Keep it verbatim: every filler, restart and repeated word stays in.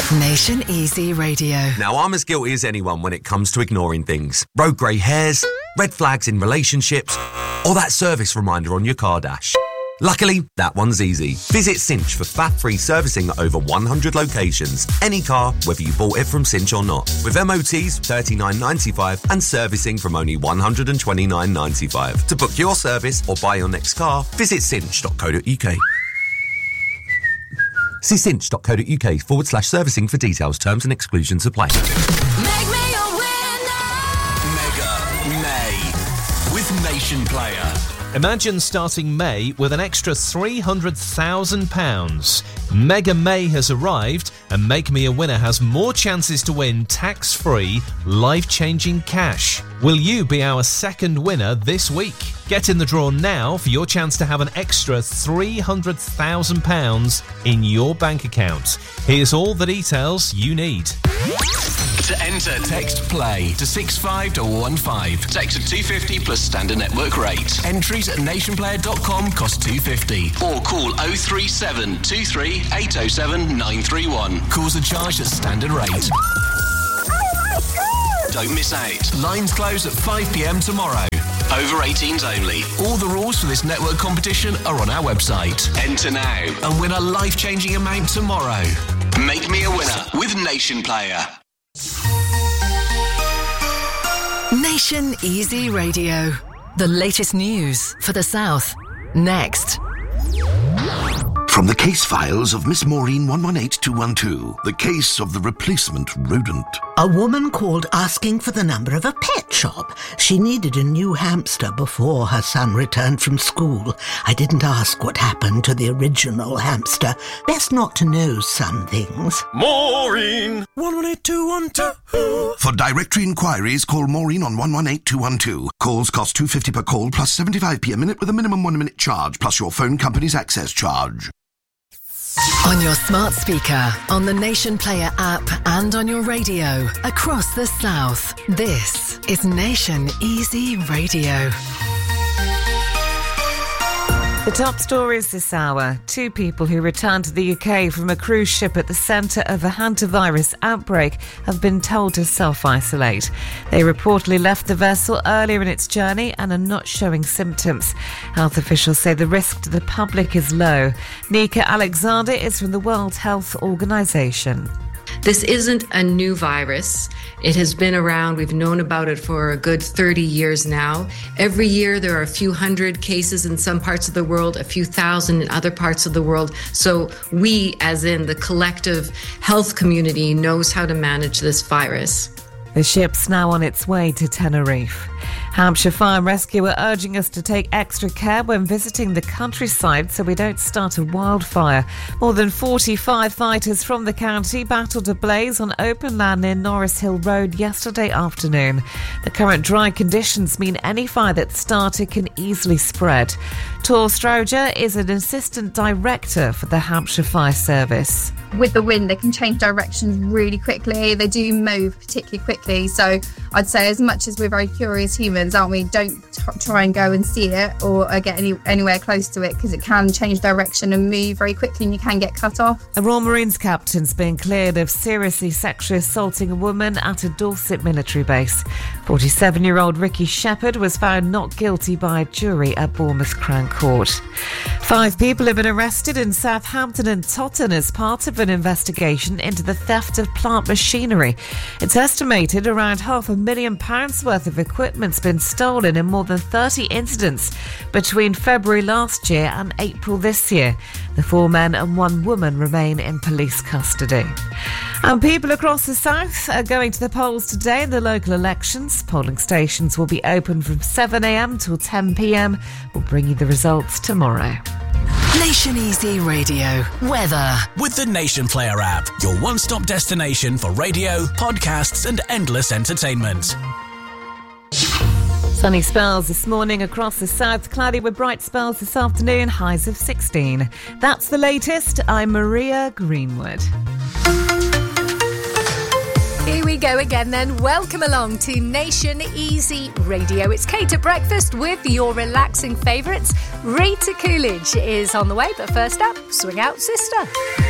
Nation Easy Radio. Now, I'm as guilty as anyone when it comes to ignoring things. Road grey hairs, red flags in relationships, or that service reminder on your car dash. Luckily, that one's easy. Visit Cinch for faff-free servicing at over one hundred locations. Any car, whether you bought it from Cinch or not. With M O Ts thirty-nine ninety-five and servicing from only one hundred twenty-nine ninety-five. To book your service or buy your next car, visit cinch dot co dot uk. See cinch dot co dot uk forward slash servicing for details, terms and exclusions apply. Make me a winner! Mega May with Nation Player. Imagine starting May with an extra three hundred thousand pounds. Mega May has arrived and Make Me a Winner has more chances to win tax-free, life-changing cash. Will you be our second winner this week? Get in the draw now for your chance to have an extra three hundred thousand pounds in your bank account. Here's all the details you need. To enter, text PLAY to six five one one five. Text at two fifty plus standard network rate. Entries at nationplayer dot com cost two fifty. Or call oh three seven two three eight oh seven nine three one. Calls are charged at standard rate. Don't miss out. Lines close at five p.m. tomorrow. Over eighteens only. All the rules for this network competition are on our website. Enter now and win a life-changing amount tomorrow. Make me a winner with Nation Player. Nation Easy Radio. The latest news for the South. Next. From the case files of Miss Maureen one one eight two one two, the case of the replacement rodent. A woman called asking for the number of a pet shop. She needed a new hamster before her son returned from school. I didn't ask what happened to the original hamster. Best not to know some things. Maureen one one eight two one two. For directory inquiries, call Maureen on one one eight two one two. Calls cost two dollars fifty per call plus seventy-five p a minute with a minimum one minute charge plus your phone company's access charge. On your smart speaker, on the Nation Player app and on your radio across the South. This is Nation Easy Radio. The top stories this hour. Two people who returned to the U K from a cruise ship at the centre of a hantavirus outbreak have been told to self-isolate. They reportedly left the vessel earlier in its journey and are not showing symptoms. Health officials say the risk to the public is low. Nika Alexander is from the World Health Organization. This isn't a new virus. It has been around. We've known about it for a good thirty years now. Every year there are a few hundred cases in some parts of the world, a few thousand in other parts of the world. So we, as in the collective health community, knows how to manage this virus. The ship's now on its way to Tenerife. Hampshire Fire and Rescue are urging us to take extra care when visiting the countryside so we don't start a wildfire. More than forty firefighters from the county battled a blaze on open land near Norris Hill Road yesterday afternoon. The current dry conditions mean any fire that started can easily spread. Tor Stroger is an assistant director for the Hampshire Fire Service. With the wind, they can change directions really quickly. They do move particularly quickly. So I'd say as much as we're very curious humans, aren't we, don't t- try and go and see it or uh, get any, anywhere close to it because it can change direction and move very quickly and you can get cut off. A Royal Marines captain's been cleared of seriously sexually assaulting a woman at a Dorset military base. forty-seven-year-old Ricky Shepherd was found not guilty by a jury at Bournemouth Crown Court. Five people have been arrested in Southampton and Totton as part of an investigation into the theft of plant machinery. It's estimated around half a million pounds worth of equipment's been stolen in more than thirty incidents between February last year and April this year. The four men and one woman remain in police custody. And people across the south are going to the polls today in the local elections. Polling stations will be open from seven a.m. till ten p.m. We'll bring you the results tomorrow. Nation Easy Radio. Weather. With the Nation Player app, your one-stop destination for radio, podcasts and endless entertainment. Sunny spells this morning across the south, cloudy with bright spells this afternoon, highs of sixteen. That's the latest. I'm Maria Greenwood. Here we go again then. Welcome along to Nation Easy Radio. It's Kate at breakfast with your relaxing favourites. Rita Coolidge is on the way, but first up, Swing Out Sister.